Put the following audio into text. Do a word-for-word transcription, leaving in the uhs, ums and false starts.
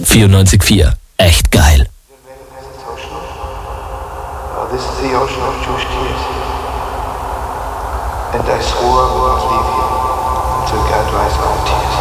vierundneunzig Komma vier. Echt geil. This is the ocean of Jewish tears. And I swore I would not leave you until God dries our tears.